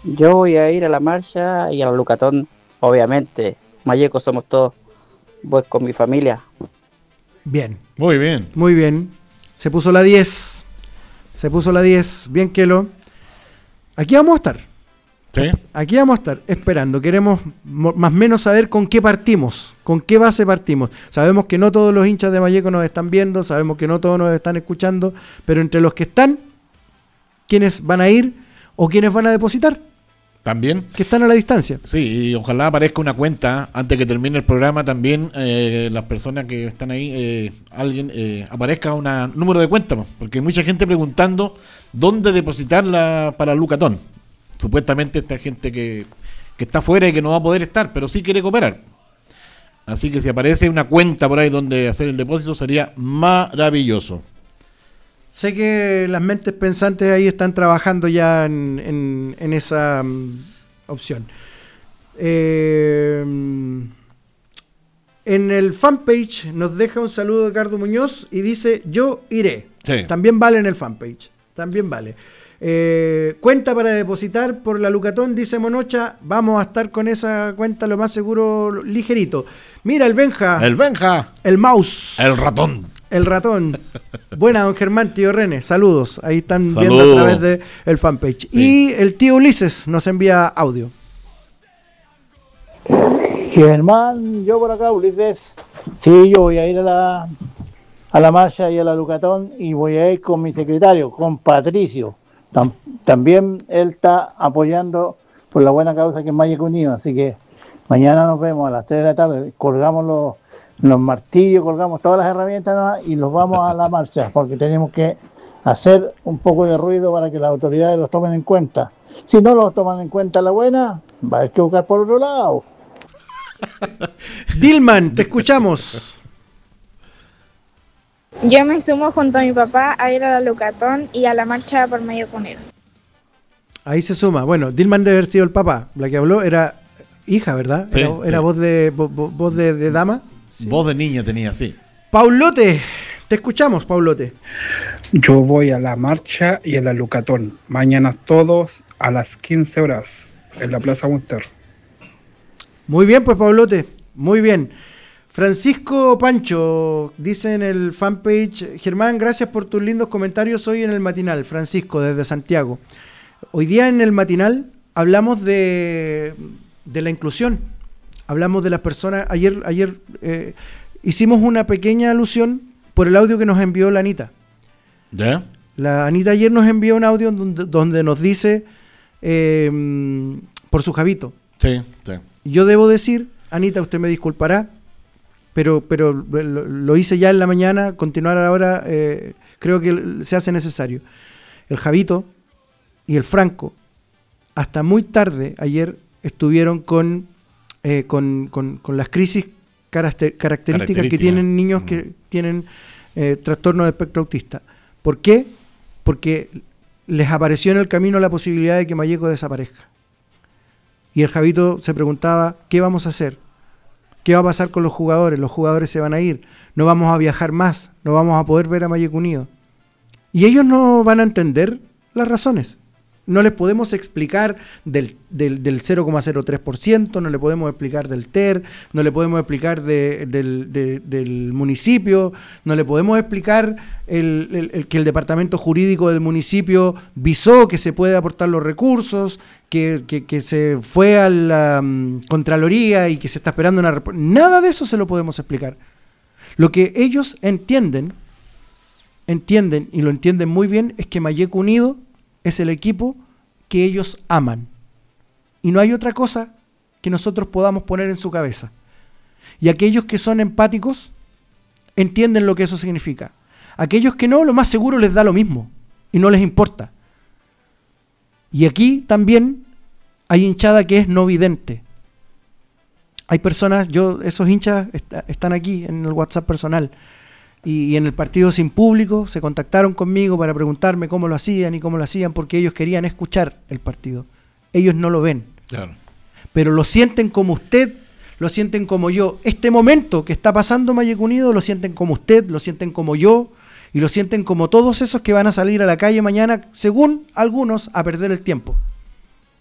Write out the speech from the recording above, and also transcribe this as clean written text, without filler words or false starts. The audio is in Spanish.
Yo voy a ir a la marcha y a la Lucatón, obviamente. Malleco somos todos, voy con mi familia. Bien. Muy bien. Muy bien. Se puso la 10. Se puso la 10. Bien, Kelo. Aquí vamos a estar. Sí. Aquí vamos a estar esperando. Queremos más o menos saber con qué partimos, con qué base partimos. Sabemos que no todos los hinchas de Malleco nos están viendo, sabemos que no todos nos están escuchando, pero entre los que están, ¿quiénes van a ir o quiénes van a depositar? También. Que están a la distancia. Sí, y ojalá aparezca una cuenta antes que termine el programa también, las personas que están ahí, alguien aparezca un número de cuenta, porque hay mucha gente preguntando dónde depositarla para Lucatón. Supuestamente esta gente que está fuera y que no va a poder estar, pero sí quiere cooperar. Así que si aparece una cuenta por ahí donde hacer el depósito sería maravilloso. Sé que las mentes pensantes ahí están trabajando ya en esa opción. En el fanpage nos deja un saludo Ricardo Muñoz y dice: yo iré. Sí. También vale en el fanpage. También vale. Cuenta para depositar por la Lucatón, dice Monocha. Vamos a estar con esa cuenta lo más seguro ligerito. Mira el Benja. El Benja. El mouse. El ratón. El ratón. Buena, don Germán, tío René. Saludos. Ahí están Saludos. viendo a través de el fanpage. Sí. Y el tío Ulises nos envía audio. Germán, yo por acá, Ulises. Sí, yo voy a ir a la marcha y a la Lucatón y voy a ir con mi secretario, con Patricio. También él está apoyando por la buena causa que es Malleco Unido, así que mañana nos vemos a las 3 de la tarde, colgamos los martillos, colgamos todas las herramientas, ¿no? Y los vamos a la marcha, porque tenemos que hacer un poco de ruido para que las autoridades los tomen en cuenta. Si no los toman en cuenta la buena, va a haber que buscar por otro lado. Dilman, te escuchamos. Yo me sumo junto a mi papá a ir a la Lucatón y a la marcha por Malleco Unido. Ahí se suma. Bueno, Dilman debe haber sido el papá. La que habló era hija, ¿verdad? Sí, era sí. voz de dama. Sí. Voz de niña tenía, sí. Paulote, te escuchamos, Paulote. Yo voy a la marcha y a la Lucatón. Mañana todos a las 15 horas en la Plaza Munster. Muy bien, pues, Paulote. Muy bien. Francisco Pancho dice en el fanpage: Germán, gracias por tus lindos comentarios hoy en el matinal. Francisco, desde Santiago. Hoy día en el matinal hablamos de la inclusión. Hablamos de las personas. Ayer hicimos una pequeña alusión por el audio que nos envió la Anita. ¿Ya? La Anita ayer nos envió un audio donde nos dice por su Javito. Sí, sí. Yo debo decir, Anita, usted me disculpará, pero lo hice ya en la mañana, continuar ahora creo que se hace necesario. El Javito y el Franco, hasta muy tarde ayer, estuvieron con las crisis características que tienen niños que tienen trastorno de espectro autista. ¿Por qué? Porque les apareció en el camino la posibilidad de que Malleco desaparezca. Y el Javito se preguntaba: ¿qué vamos a hacer? ¿Qué va a pasar con los jugadores? Los jugadores se van a ir, no vamos a viajar más, no vamos a poder ver a Malleco Unido. Y ellos no van a entender las razones. No les podemos explicar del 0,03%, no le podemos explicar del TER, no le podemos explicar del municipio, no le podemos explicar que el departamento jurídico del municipio visó que se puede aportar los recursos, que se fue a la Contraloría y que se está esperando una respuesta. Nada de eso se lo podemos explicar. Lo que ellos entienden y lo entienden muy bien es que Malleco Unido es el equipo que ellos aman. Y no hay otra cosa que nosotros podamos poner en su cabeza. Y aquellos que son empáticos entienden lo que eso significa. Aquellos que no, lo más seguro les da lo mismo y no les importa. Y aquí también hay hinchada que es no vidente. Hay personas, esos hinchas están aquí en el WhatsApp personal. Y en el partido sin público se contactaron conmigo para preguntarme cómo lo hacían y cómo lo hacían, porque ellos querían escuchar el partido. Ellos no lo ven. Claro. Pero lo sienten como usted, lo sienten como yo. Este momento que está pasando Malleco Unido lo sienten como usted, lo sienten como yo y lo sienten como todos esos que van a salir a la calle mañana, según algunos, a perder el tiempo.